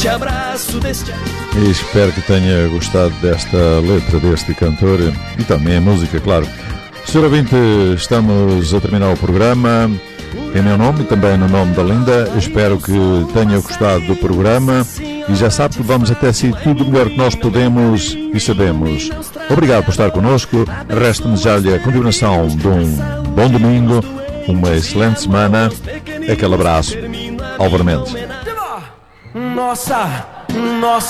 abraço deste... E espero que tenha gostado desta letra deste cantor e também a música, claro. Senhor ouvinte, estamos a terminar o programa. Em meu nome e também no nome da Linda, espero que tenha gostado do programa e já sabe que vamos até si tudo o melhor que nós podemos e sabemos. Obrigado por estar connosco. Resta-me desejar-lhe a continuação de um bom domingo, uma excelente semana. Aquele abraço. Álvaro Mendes. Nossa